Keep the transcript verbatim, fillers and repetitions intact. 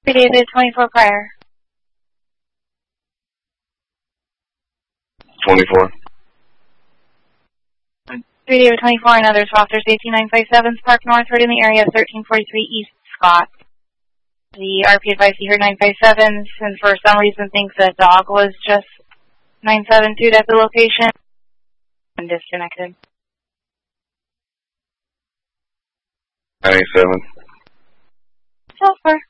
David, twenty-four prior. twenty-four. three David, twenty-four, and others, Foster's eighteen nine five seven, Park Northward in the area of thirteen forty-three East Scott. The R P advised he heard nine five sevens, and for some reason thinks that dog was just nine seven two at the location and disconnected. ninety-seven. So far.